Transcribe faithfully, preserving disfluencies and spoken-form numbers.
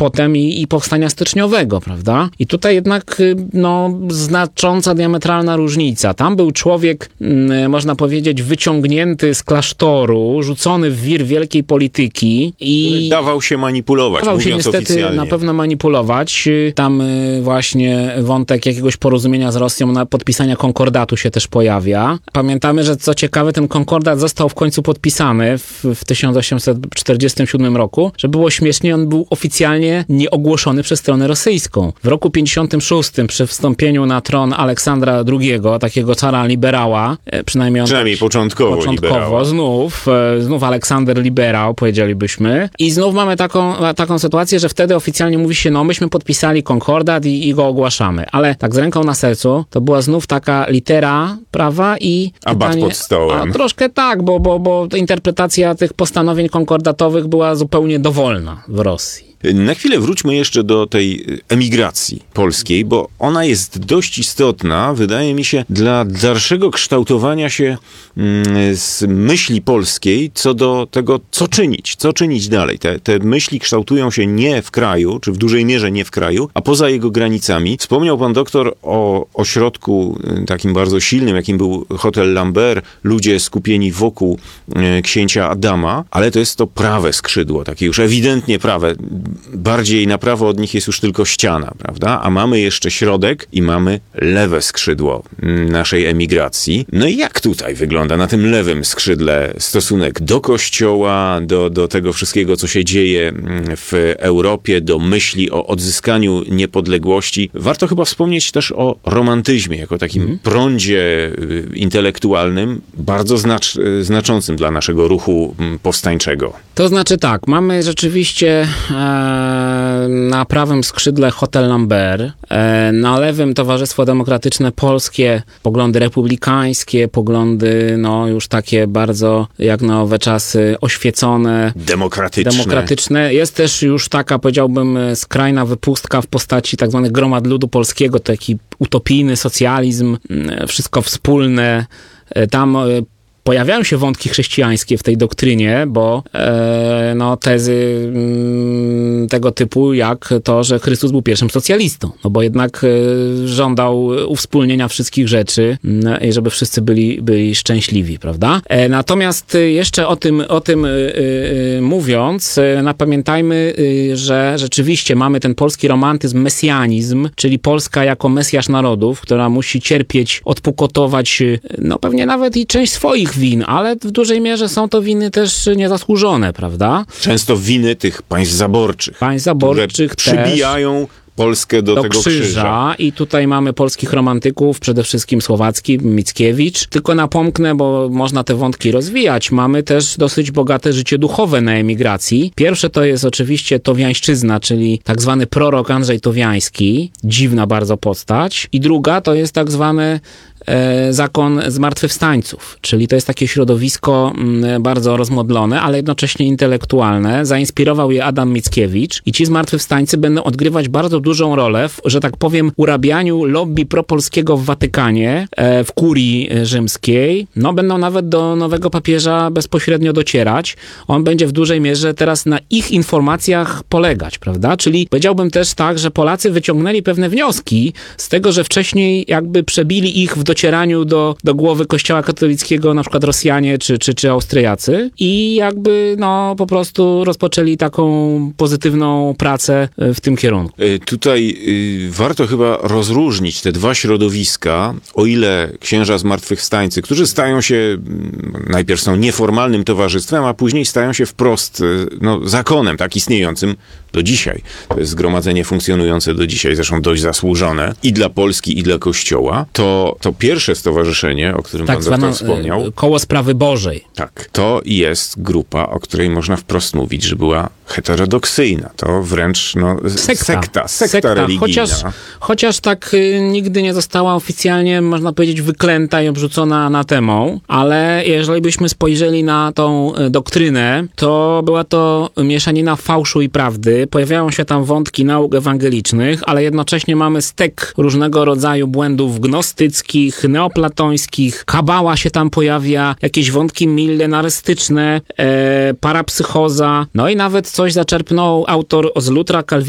potem i, i powstania styczniowego, prawda? I tutaj jednak no, znacząca, diametralna różnica. Tam był człowiek, można powiedzieć, wyciągnięty z klasztoru, rzucony w wir wielkiej polityki i... Dawał się manipulować, Dawał się niestety oficjalnie. na pewno manipulować. Tam właśnie wątek jakiegoś porozumienia z Rosją na podpisania konkordatu się też pojawia. Pamiętamy, że co ciekawe, ten konkordat został w końcu podpisany w, w tysiąc osiemset czterdziestym siódmym roku, że było śmiesznie, on był oficjalnie nieogłoszony przez stronę rosyjską. W roku pięćdziesiątym szóstym przy wstąpieniu na tron Aleksandra drugiego, takiego cara liberała, przynajmniej on Przynajmniej początkowo, początkowo liberała. znów, znów Aleksander liberał, powiedzielibyśmy. I znów mamy taką, taką sytuację, że wtedy oficjalnie mówi się, no myśmy podpisali konkordat i, i go ogłaszamy. Ale tak z ręką na sercu, to była znów taka litera prawa i A bat pytanie, pod stołem. A troszkę tak, bo, bo, bo interpretacja tych postanowień konkordatowych była zupełnie dowolna w Rosji. Na chwilę wróćmy jeszcze do tej emigracji polskiej, bo ona jest dość istotna, wydaje mi się, dla dalszego kształtowania się z myśli polskiej co do tego, co czynić, co czynić dalej. Te, te myśli kształtują się nie w kraju, czy w dużej mierze nie w kraju, a poza jego granicami. Wspomniał pan doktor o ośrodku takim bardzo silnym, jakim był Hotel Lambert, ludzie skupieni wokół księcia Adama, ale to jest to prawe skrzydło, takie już ewidentnie prawe. Bardziej na prawo od nich jest już tylko ściana, prawda? A mamy jeszcze środek i mamy lewe skrzydło naszej emigracji. No i jak tutaj wygląda na tym lewym skrzydle stosunek do Kościoła, do, do tego wszystkiego, co się dzieje w Europie, do myśli o odzyskaniu niepodległości? Warto chyba wspomnieć też o romantyzmie, jako takim mm. prądzie intelektualnym, bardzo znacz, znaczącym dla naszego ruchu powstańczego. To znaczy tak, mamy rzeczywiście e, na prawym skrzydle Hotel Lambert, e, na lewym Towarzystwo Demokratyczne Polskie, poglądy republikańskie, poglądy no już takie bardzo jak na owe czasy oświecone, demokratyczne. demokratyczne. Jest też już taka, powiedziałbym, skrajna wypustka w postaci tak zwanych gromad ludu polskiego, taki utopijny socjalizm, wszystko wspólne. Tam pojawiają się wątki chrześcijańskie w tej doktrynie, bo e, no, tezy m, tego typu jak to, że Chrystus był pierwszym socjalistą, no bo jednak e, żądał uwspólnienia wszystkich rzeczy m, i żeby wszyscy byli, byli szczęśliwi, prawda? E, natomiast jeszcze o tym, o tym e, e, mówiąc, e, no, pamiętajmy, e, że rzeczywiście mamy ten polski romantyzm, mesjanizm, czyli Polska jako mesjasz narodów, która musi cierpieć, odpukotować, no pewnie nawet i część swoich win, ale w dużej mierze są to winy też niezasłużone, prawda? Często winy tych państw zaborczych. Państw zaborczych które przybijają Polskę do, do tego krzyża. krzyża. I tutaj mamy polskich romantyków, przede wszystkim Słowacki, Mickiewicz. Tylko napomknę, bo można te wątki rozwijać. Mamy też dosyć bogate życie duchowe na emigracji. Pierwsze to jest oczywiście Towiańszczyzna, czyli tak zwany prorok Andrzej Towiański. Dziwna bardzo postać. I druga to jest tak zwany E, zakon zmartwychwstańców, czyli to jest takie środowisko m, bardzo rozmodlone, ale jednocześnie intelektualne. Zainspirował je Adam Mickiewicz i ci zmartwychwstańcy będą odgrywać bardzo dużą rolę w, że tak powiem, urabianiu lobby propolskiego w Watykanie, e, w kurii rzymskiej. No będą nawet do nowego papieża bezpośrednio docierać. On będzie w dużej mierze teraz na ich informacjach polegać, prawda? Czyli powiedziałbym też tak, że Polacy wyciągnęli pewne wnioski z tego, że wcześniej jakby przebili ich w docieraniu do, do głowy Kościoła katolickiego, na przykład Rosjanie czy, czy, czy Austriacy i jakby no po prostu rozpoczęli taką pozytywną pracę w tym kierunku. Tutaj y, warto chyba rozróżnić te dwa środowiska, o ile księża zmartwychwstańcy, którzy stają się, najpierw są nieformalnym towarzystwem, a później stają się wprost no, zakonem, tak istniejącym do dzisiaj. To jest zgromadzenie funkcjonujące do dzisiaj, zresztą dość zasłużone i dla Polski, i dla Kościoła. To, to pierwsze stowarzyszenie, o którym tak pan doktor zwana, wspomniał. Koło Sprawy Bożej. Tak. To jest grupa, o której można wprost mówić, że była heterodoksyjna. To wręcz no, sekta, sekta, sekta, sekta religijna. Chociaż, chociaż tak y, nigdy nie została oficjalnie, można powiedzieć, wyklęta i obrzucona anatemą, ale jeżeli byśmy spojrzeli na tą y, doktrynę, to była to mieszanina fałszu i prawdy. Pojawiają się tam wątki nauk ewangelicznych, ale jednocześnie mamy stek różnego rodzaju błędów gnostyckich, neoplatońskich, kabała się tam pojawia, jakieś wątki millenarystyczne, e, parapsychoza, no i nawet coś zaczerpnął autor z Lutra, Kalwina